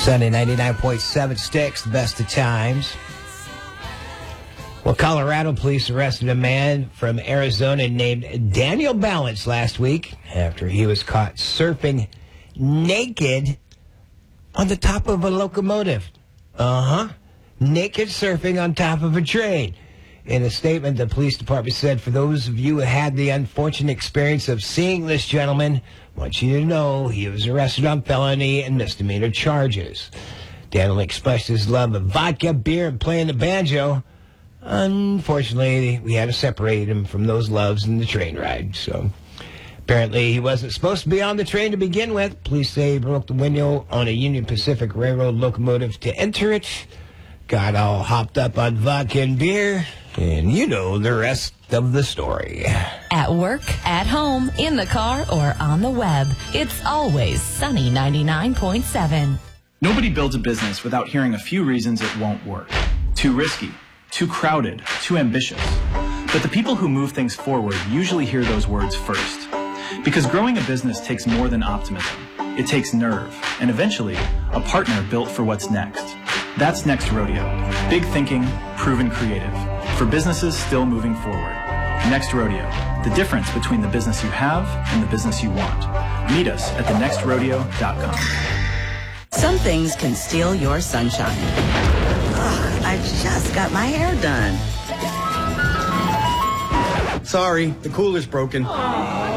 Sunday 99.7 Sticks, the best of times. Well, Colorado police arrested a man from Arizona named Daniel Balance last week after he was caught surfing naked on the top of a locomotive. Naked surfing on top of a train. In a statement, the police department said, for those of you who had the unfortunate experience of seeing this gentleman, I want you to know he was arrested on felony and misdemeanor charges. Daniel expressed his love of vodka, beer, and playing the banjo. Unfortunately, we had to separate him from those loves in the train ride. So apparently he wasn't supposed to be on the train to begin with. Police say he broke the window on a Union Pacific Railroad locomotive to enter it. Got all hopped up on vodka and beer. And you know the rest of the story. At work, at home, in the car, or on the web, it's always Sunny 99.7. Nobody builds a business without hearing a few reasons it won't work. Too risky, too crowded, too ambitious. But the people who move things forward usually hear those words first. Because growing a business takes more than optimism. It takes nerve, and eventually, a partner built for what's next. That's Next Rodeo. Big thinking, proven creative. For businesses still moving forward. Next Rodeo. The difference between the business you have and the business you want. Meet us at thenextrodeo.com. Some things can steal your sunshine. Ugh, I just got my hair done. Sorry, the cooler's broken.